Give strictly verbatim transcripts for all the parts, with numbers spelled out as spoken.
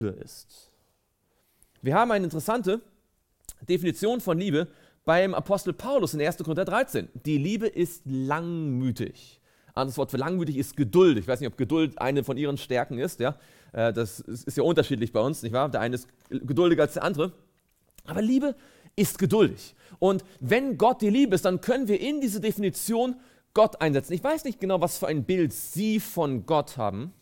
ist. Wir haben eine interessante Definition von Liebe beim Apostel Paulus in erster Korinther dreizehn. Die Liebe ist langmütig. Anderes Wort für langmütig ist Geduld. Ich weiß nicht, ob Geduld eine von ihren Stärken ist. Ja? Das ist ja unterschiedlich bei uns, nicht wahr? Der eine ist geduldiger als der andere. Aber Liebe ist geduldig. Und wenn Gott die Liebe ist, dann können wir in diese Definition Gott einsetzen. Ich weiß nicht genau, was für ein Bild Sie von Gott haben,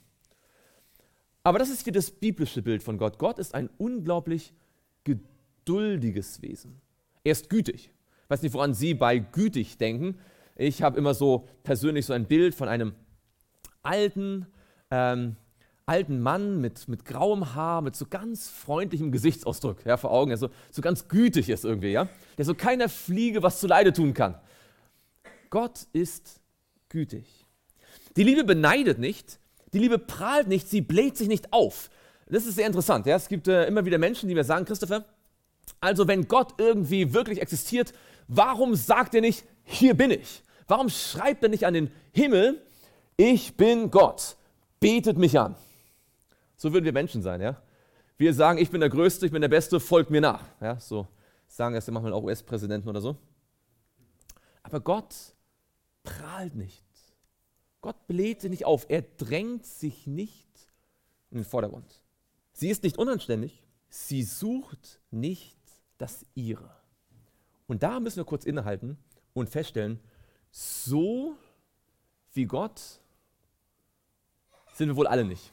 aber das ist hier das biblische Bild von Gott. Gott ist ein unglaublich geduldiges Wesen. Er ist gütig. Ich weiß nicht, woran Sie bei gütig denken. Ich habe immer so persönlich so ein Bild von einem alten, ähm, alten Mann mit, mit grauem Haar, mit so ganz freundlichem Gesichtsausdruck ja, vor Augen, der so, so ganz gütig ist irgendwie, ja? Der so keiner Fliege was zuleide tun kann. Gott ist gütig. Die Liebe beneidet nicht, die Liebe prahlt nicht, sie bläht sich nicht auf. Das ist sehr interessant. Ja? Es gibt äh, immer wieder Menschen, die mir sagen, Christopher, also wenn Gott irgendwie wirklich existiert, warum sagt er nicht, hier bin ich? Warum schreibt er nicht an den Himmel, ich bin Gott, betet mich an? So würden wir Menschen sein. Ja? Wir sagen, ich bin der Größte, ich bin der Beste, folgt mir nach. Ja? So sagen das ja manchmal auch U S-Präsidenten oder so. Aber Gott prahlt nicht. Gott bläht sich nicht auf. Er drängt sich nicht in den Vordergrund. Sie ist nicht unanständig. Sie sucht nicht das Ihre. Und da müssen wir kurz innehalten und feststellen, so wie Gott sind wir wohl alle nicht.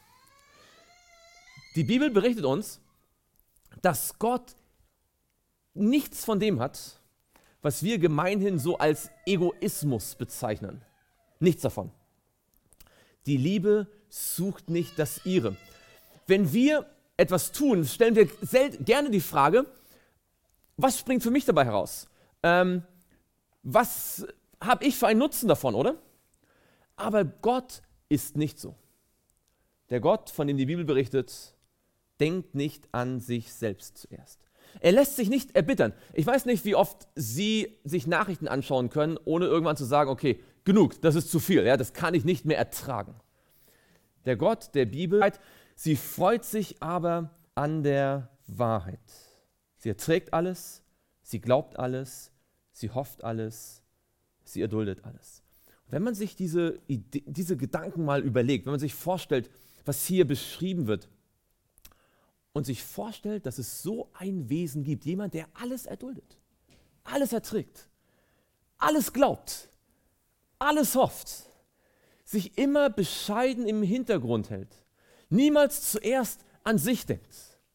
Die Bibel berichtet uns, dass Gott nichts von dem hat, was wir gemeinhin so als Egoismus bezeichnen. Nichts davon. Die Liebe sucht nicht das Ihre. Wenn wir etwas tun, stellen wir sel- gerne die Frage, was springt für mich dabei heraus? Ähm, was habe ich für einen Nutzen davon, oder? Aber Gott ist nicht so. Der Gott, von dem die Bibel berichtet, denkt nicht an sich selbst zuerst. Er lässt sich nicht erbittern. Ich weiß nicht, wie oft Sie sich Nachrichten anschauen können, ohne irgendwann zu sagen, okay, genug, das ist zu viel, ja, das kann ich nicht mehr ertragen. Der Gott der Bibel, sie freut sich aber an der Wahrheit. Sie erträgt alles, sie glaubt alles, sie hofft alles, sie erduldet alles. Wenn man sich diese, Idee, diese Gedanken mal überlegt, wenn man sich vorstellt, was hier beschrieben wird, und sich vorstellt, dass es so ein Wesen gibt, jemand, der alles erduldet, alles erträgt, alles glaubt, alles hofft, sich immer bescheiden im Hintergrund hält, niemals zuerst an sich denkt,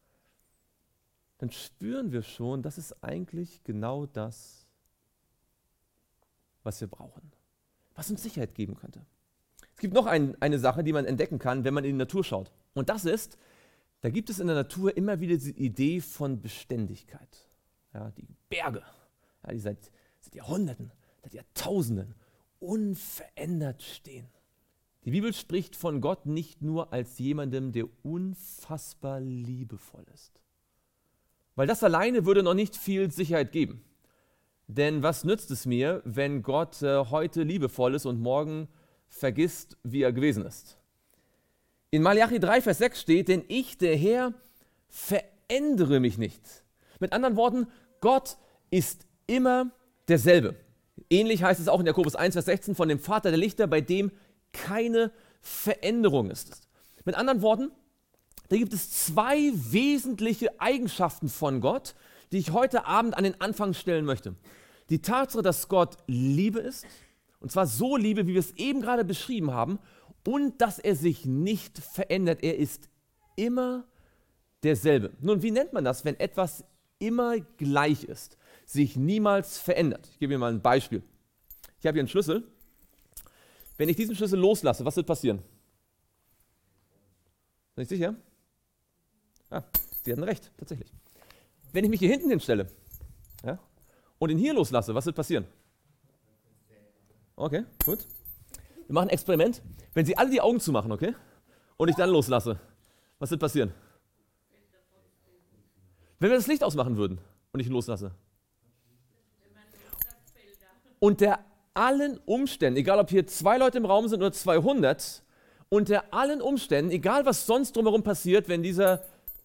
dann spüren wir schon, das ist eigentlich genau das, was wir brauchen, was uns Sicherheit geben könnte. Es gibt noch ein, eine Sache, die man entdecken kann, wenn man in die Natur schaut. Und das ist, da gibt es in der Natur immer wieder die Idee von Beständigkeit. Ja, die Berge, ja, die seit, seit Jahrhunderten, seit Jahrtausenden unverändert stehen. Die Bibel spricht von Gott nicht nur als jemandem, der unfassbar liebevoll ist. Weil das alleine würde noch nicht viel Sicherheit geben. Denn was nützt es mir, wenn Gott äh, heute liebevoll ist und morgen vergisst, wie er gewesen ist? In Malachi drei, Vers sechs steht, denn ich, der Herr, verändere mich nicht. Mit anderen Worten, Gott ist immer derselbe. Ähnlich heißt es auch in Jakobus eins, Vers sechzehn, von dem Vater der Lichter, bei dem keine Veränderung ist. Mit anderen Worten, da gibt es zwei wesentliche Eigenschaften von Gott, die ich heute Abend an den Anfang stellen möchte. Die Tatsache, dass Gott Liebe ist, und zwar so Liebe, wie wir es eben gerade beschrieben haben, und dass er sich nicht verändert. Er ist immer derselbe. Nun, wie nennt man das, wenn etwas immer gleich ist, sich niemals verändert? Ich gebe Ihnen mal ein Beispiel. Ich habe hier einen Schlüssel. Wenn ich diesen Schlüssel loslasse, was wird passieren? Bin ich sicher? Ah, Sie hatten recht, tatsächlich. Wenn ich mich hier hinten hinstelle, ja, und ihn hier loslasse, was wird passieren? Okay, gut. Wir machen ein Experiment. Wenn Sie alle die Augen zumachen, okay? Und ich dann loslasse, was wird passieren? Wenn wir das Licht ausmachen würden und ich ihn loslasse. Unter allen Umständen, egal ob hier zwei Leute im Raum sind oder zweihundert, unter allen Umständen, egal was sonst drumherum passiert, wenn dieser